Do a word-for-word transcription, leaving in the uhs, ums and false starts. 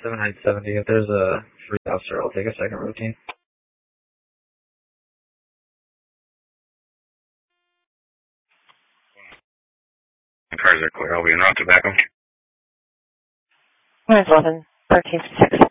seven nine seventy, if there's a free officer, I'll take a second routine. Cars are clear. I'll be en route to back them. Mine's eleven, thirteen, six.